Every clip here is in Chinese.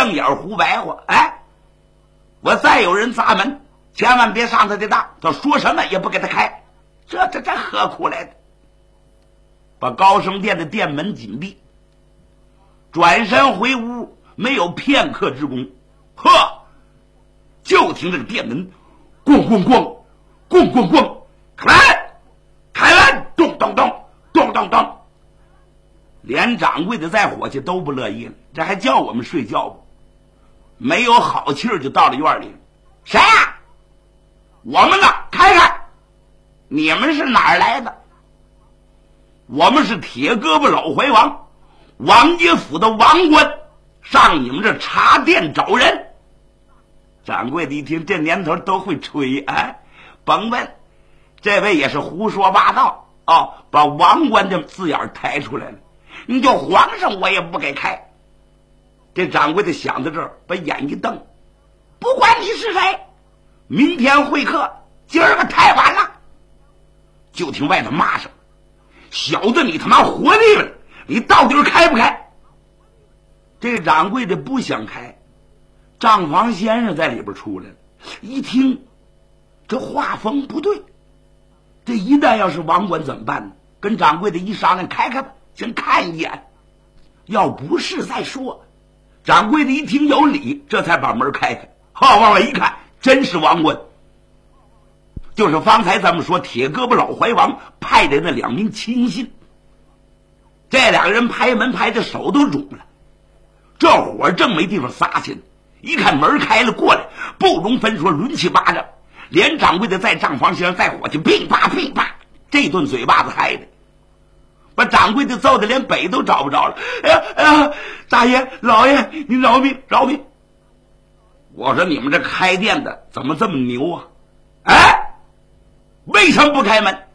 瞪眼胡白话。哎，我再有人砸门，千万别上他的当，他说什么也不给他开。这何苦来的？把高升殿的殿门紧闭，转身回屋，没有片刻之功，呵，就听这个殿门咣咣咣咣咣咣，开门，咚咚咚咚咚咚。连掌柜的再伙计都不乐意了，这还叫我们睡觉不？没有好气儿就到了院里。谁呀？我们呢？开开！你们是哪儿来的？我们是铁胳膊老怀王，王爷府的王官，上你们这茶店找人。掌柜的一听，这年头都会吹，哎，甭问，这位也是胡说八道哦，把王官这字眼抬出来了。你就皇上我也不给开。这掌柜的想到这儿，把眼一瞪，不管你是谁，明天会客，今儿个太晚了。就听外头骂声，小子你他妈活腻了，你到底开不开？这掌柜的不想开，账房先生在里边出来了，一听这画风不对，这一旦要是王官怎么办呢？跟掌柜的一商量，开开吧，先看一眼，要不是再说。掌柜的一听有理，这才把门开开，好，往外一看，真是王官，就是方才咱们说铁胳膊老怀王派的那2名亲信。这2个人拍门拍的手都肿了，这火正没地方撒去呢，一看门开了过来，不容分说，抡起巴掌，连掌柜的在账房先在火气乒啪乒啪，这顿嘴巴子嗨的，把掌柜的揍的连北都找不着了。哎呀，大爷老爷您饶命饶命！我说你们这开店的怎么这么牛啊？哎，为什么不开门？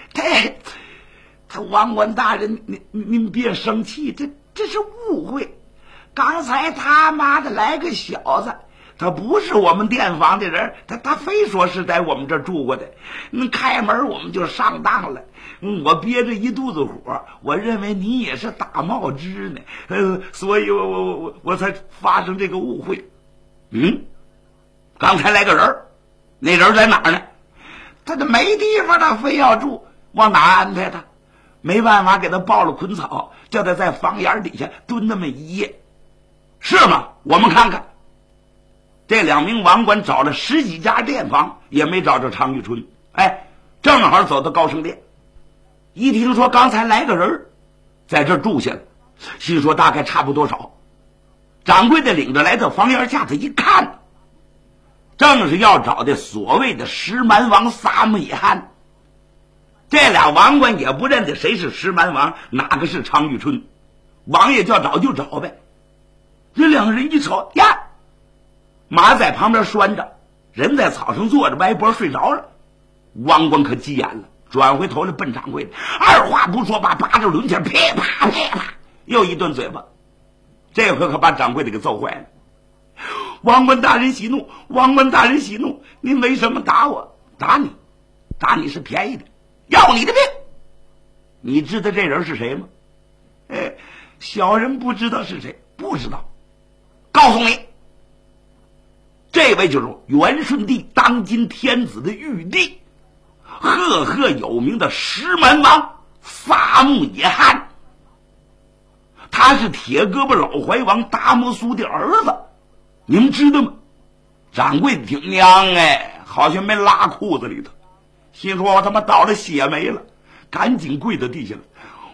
他王官大人，您别生气，这是误会。刚才他妈的来个小子，他不是我们店房的人，他非说是在我们这儿住过的。开门我们就上当了。我憋着一肚子火，我认为你也是打冒汁呢，所以我才发生这个误会。刚才来个人，那人在哪儿呢？他这没地方，他非要住，往哪安排他？没办法，给他抱了捆草，叫他在房檐底下蹲那么一夜，是吗？我们看看。这2名王官找了10几家店房，也没找着常玉春。哎，正好走到高升殿，一听说刚才来个人在这儿住下了，心说大概差不多少。掌柜的领着来到房檐下，他一看，正是要找的所谓的石蛮王撒木野汉。这俩王官也不认得谁是石蛮王，哪个是常玉春，王爷叫找就找呗。这2个人一瞅呀，马在旁边拴着，人在草上坐着，歪脖睡着了。王官可急眼了，转回头来奔掌柜的，二话不说，把巴掌抡起来，噼啪噼啪，又一顿嘴巴。这回可把掌柜的给揍坏了。王官大人息怒，王官大人息怒，您为什么打我？打你是便宜的，要你的命。你知道这人是谁吗？小人不知道是谁，不知道。告诉你，这位就是元顺帝当今天子的玉帝，赫赫有名的石蛮王撒木野汉。他是铁胳膊老怀王达摩苏的儿子，你们知道吗？掌柜的挺娘好像没拉裤子里头，心说我他妈倒了血霉了，赶紧跪到地下了。